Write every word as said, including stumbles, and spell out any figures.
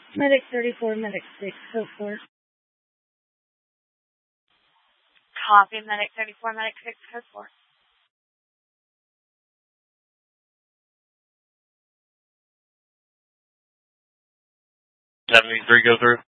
Medic thirty-four, Medic six, code four. Copy, Medic thirty-four, Medic six, code four. seventy-three, go through.